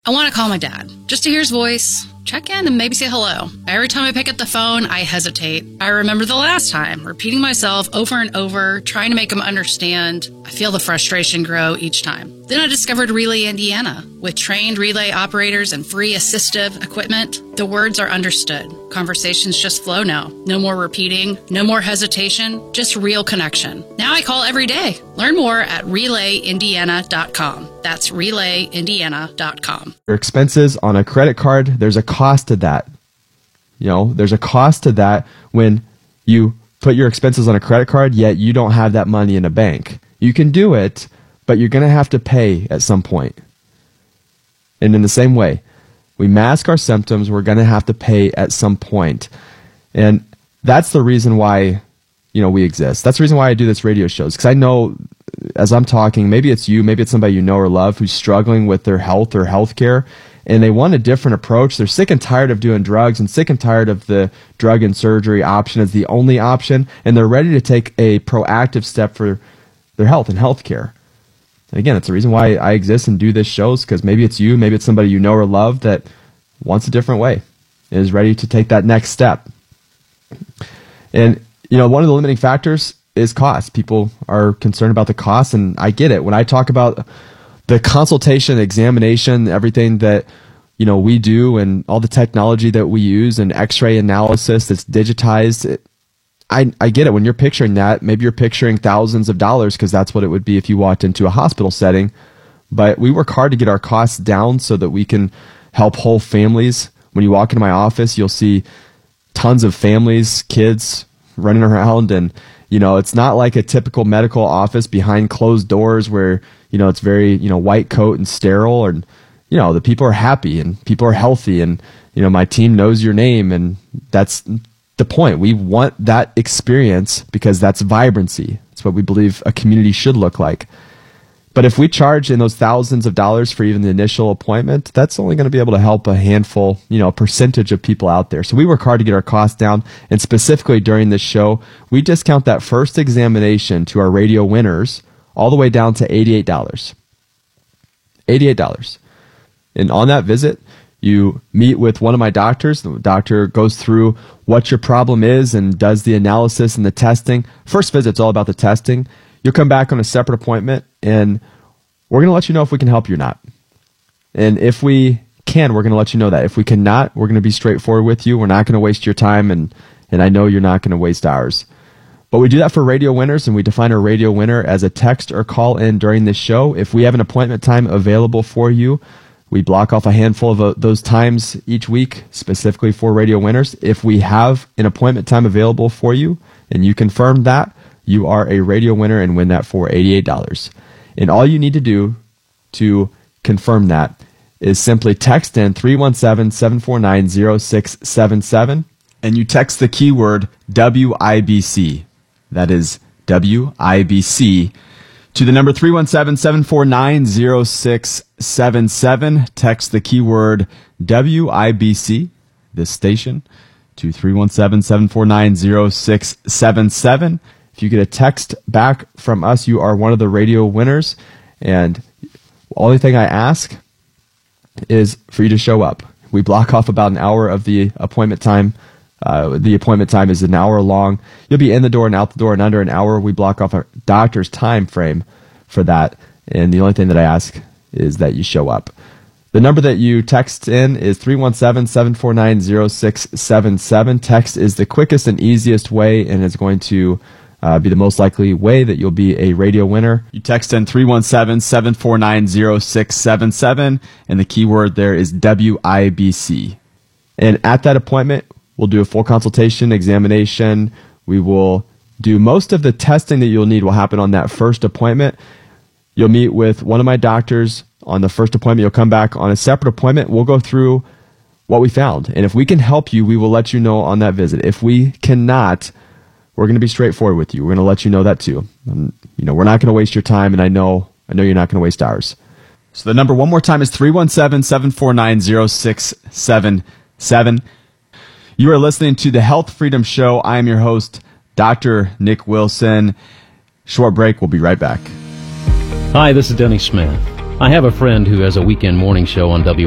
I want to call my dad just to hear his voice, check in, and maybe say hello. Every time I pick up the phone, I hesitate. I remember the last time, repeating myself over and over, trying to make him understand. I feel the frustration grow each time. Then I discovered Relay Indiana. With trained relay operators and free assistive equipment, the words are understood. Conversations just flow now. No more repeating, no more hesitation, just real connection. Now I call every day. Learn more at RelayIndiana.com. That's RelayIndiana.com. Your expenses on a credit card, there's a cost to that. There's a cost to that when you put your expenses on a credit card, yet you don't have that money in a bank. You can do it, but you're going to have to pay at some point. And in the same way, we mask our symptoms, we're going to have to pay at some point. And that's the reason why, we exist. That's the reason why I do this radio shows, because I know as I'm talking, maybe it's you, maybe it's somebody you know or love who's struggling with their health or health care, and they want a different approach. They're sick and tired of doing drugs and sick and tired of the drug and surgery option as the only option, and they're ready to take a proactive step for their health and health care. And again, it's the reason why I exist and do this shows, because maybe it's you, maybe it's somebody you know or love that wants a different way, is ready to take that next step. And, one of the limiting factors is cost. People are concerned about the cost, and I get it. When I talk about the consultation, examination, everything that, we do and all the technology that we use and x-ray analysis that's digitized, I get it. When you're picturing that, maybe you're picturing thousands of dollars because that's what it would be if you walked into a hospital setting. But we work hard to get our costs down so that we can help whole families. When you walk into my office, you'll see tons of families, kids running around, and it's not like a typical medical office behind closed doors where it's very white coat and sterile, and the people are happy and people are healthy, and my team knows your name, and that's the point. We want that experience because that's vibrancy. It's what we believe a community should look like. But if we charge in those thousands of dollars for even the initial appointment, that's only going to be able to help a handful, a percentage of people out there. So we work hard to get our costs down. And specifically during this show, we discount that first examination to our radio winners all the way down to $88. $88. And on that visit, you meet with one of my doctors. The doctor goes through what your problem is and does the analysis and the testing. First visit's all about the testing. You'll come back on a separate appointment, and we're going to let you know if we can help you or not. And if we can, we're going to let you know that. If we cannot, we're going to be straightforward with you. We're not going to waste your time, and I know you're not going to waste ours. But we do that for radio winners, and we define a radio winner as a text or call in during this show. If we have an appointment time available for you, we block off a handful of those times each week specifically for radio winners. If we have an appointment time available for you and you confirm that, you are a radio winner and win that for $88. And all you need to do to confirm that is simply text in 317-749-0677, and you text the keyword WIBC. That is WIBC to the number 317-749-0677. Text the keyword WIBC, this station, to 317-749-0677. If you get a text back from us, you are one of the radio winners. And the only thing I ask is for you to show up. We block off about an hour of the appointment time. The appointment time is an hour long. You'll be in the door and out the door in under an hour. We block off a doctor's time frame for that. And the only thing that I ask is that you show up. The number that you text in is 317-749-0677. Text is the quickest and easiest way, and it's going to be the most likely way that you'll be a radio winner. You text in 317-749-0677, and the keyword there is WIBC. And at that appointment, we'll do a full consultation, examination. We will do most of the testing that you'll need will happen on that first appointment. You'll meet with one of my doctors on the first appointment. You'll come back on a separate appointment. We'll go through what we found. And if we can help you, we will let you know on that visit. If we cannot, we're going to be straightforward with you. We're going to let you know that too. We're not going to waste your time, and I know you're not going to waste ours. So the number one more time is 317-749-0677. You are listening to the Health Freedom Show. I am your host, Dr. Nick Wilson. Short break. We'll be right back. Hi, this is Denny Smith. I have a friend who has a weekend morning show on